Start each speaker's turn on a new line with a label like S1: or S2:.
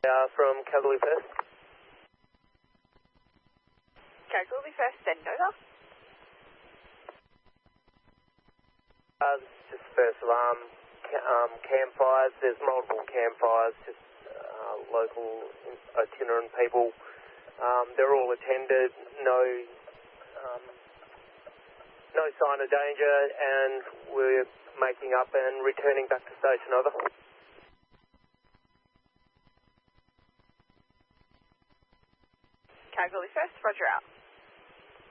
S1: From Calgary First.
S2: Calgary First, send over.
S1: Just first alarm, campfires. There's multiple campfires, just local itinerant people. They're all attended, no sign of danger, and we're making up and returning back to station. Over.
S2: Calgary First, roger out.